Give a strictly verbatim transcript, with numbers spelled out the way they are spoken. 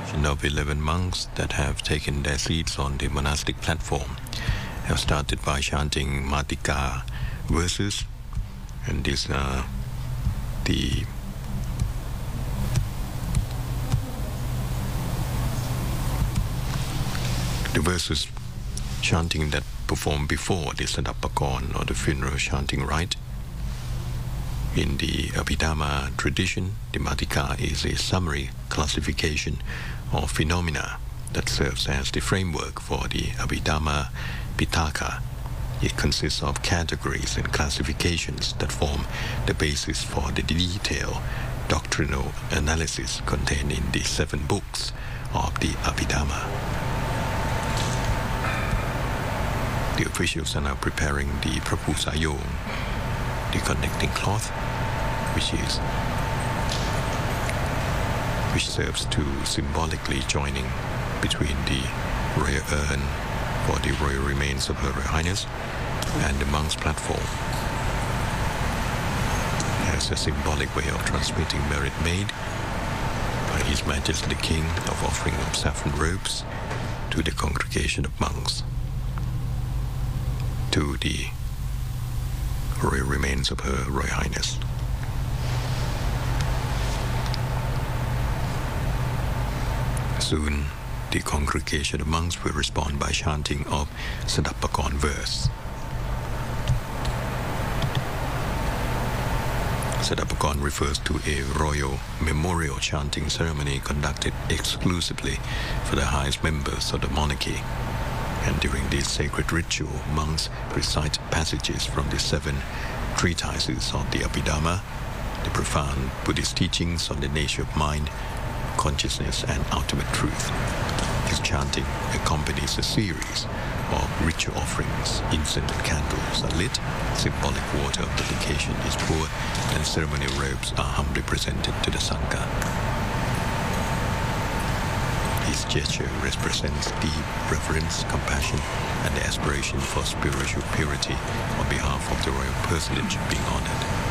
of eleven monks that have taken their seats on the monastic platform have started by chanting Matika verses, and these are the the verses chanting that performed before the Sadapakorn or the funeral chanting rite. In the Abhidhamma tradition, the Matika is a summary classification of phenomena that serves as the framework for the Abhidhamma Pitaka. It consists of categories and classifications that form the basis for the detailed doctrinal analysis contained in the seven books of the Abhidhamma. The officials are now preparing the Prapusayong, the connecting cloth, which is which serves to symbolically joining between the royal urn for the royal remains of Her Royal Highness and the monk's platform, as a symbolic way of transmitting merit made by His Majesty the King of offering of saffron robes to the congregation of monks, to the royal remains of Her Royal Highness. Soon, the congregation of monks will respond by chanting of Sadapakorn verse. Sadapakorn refers to a royal memorial chanting ceremony conducted exclusively for the highest members of the monarchy. And during this sacred ritual, monks recite passages from the seven treatises of the Abhidhamma, the profound Buddhist teachings on the nature of mind, consciousness, and ultimate truth. This chanting accompanies a series of ritual offerings. Incense and candles are lit, symbolic water of dedication is poured, and ceremonial robes are humbly presented to the Sangha. This gesture represents deep reverence, compassion, and the aspiration for spiritual purity on behalf of the royal personage being honored.